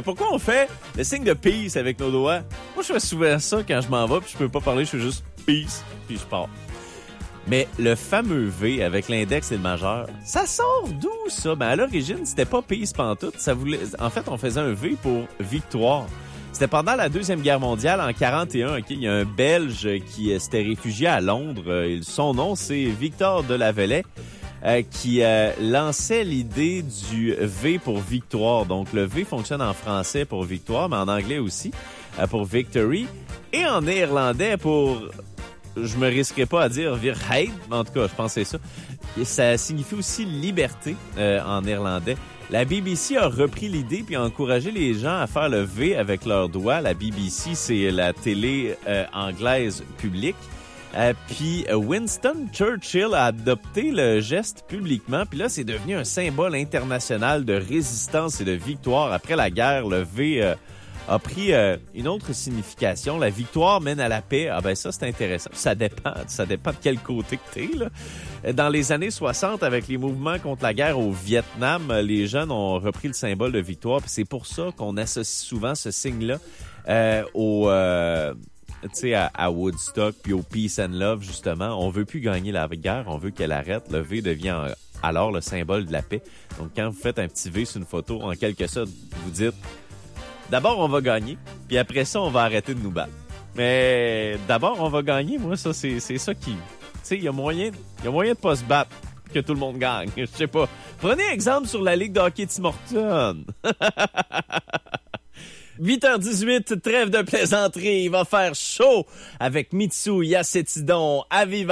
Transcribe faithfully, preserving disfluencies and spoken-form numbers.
pourquoi on fait le signe de peace avec nos doigts? Moi, je fais souvent ça quand je m'en vais, puis je peux pas parler, je fais juste peace, puis je pars. Mais le fameux V avec l'index et le majeur, ça sort d'où, ça? Ben, à l'origine, c'était pas peace pantoute. Ça voulait... En fait, on faisait un V pour victoire. C'était pendant la Deuxième Guerre mondiale, en quarante et un. Okay? Il y a un Belge qui euh, s'était réfugié à Londres. Euh, son nom, c'est Victor Delavellet, euh, qui euh, lançait l'idée du V pour victoire. Donc, le V fonctionne en français pour victoire, mais en anglais aussi euh, pour victory. Et en néerlandais pour... Je me risquerais pas à dire Virheid, mais en tout cas, je pensais ça. Et ça signifie aussi liberté euh, en néerlandais. La B B C a repris l'idée puis a encouragé les gens à faire le V avec leurs doigts. La B B C, c'est la télé euh, anglaise publique. Euh, puis Winston Churchill a adopté le geste publiquement. Puis là, c'est devenu un symbole international de résistance et de victoire. Après la guerre, le V... Euh, a pris euh, une autre signification. La victoire mène à la paix. Ah ben ça, c'est intéressant. Ça dépend. Ça dépend de quel côté que t'es, là. Dans les années soixante, avec les mouvements contre la guerre au Vietnam, les jeunes ont repris le symbole de victoire. Puis c'est pour ça qu'on associe souvent ce signe-là euh, au... Euh, tu sais, à, à Woodstock puis au Peace and Love, justement. On veut plus gagner la guerre. On veut qu'elle arrête. Le V devient alors le symbole de la paix. Donc, quand vous faites un petit V sur une photo, en quelque sorte, vous dites... D'abord, on va gagner, puis après ça, on va arrêter de nous battre. Mais d'abord, on va gagner. Moi, ça, c'est, c'est ça qui... Tu sais, il y a moyen, il y a moyen de pas se battre, que tout le monde gagne. Je sais pas. Prenez exemple sur la Ligue de hockey Tim Hortons. huit heures dix-huit, trêve de plaisanterie. Il va faire chaud avec Mitsou, Yacétidon, Aviva.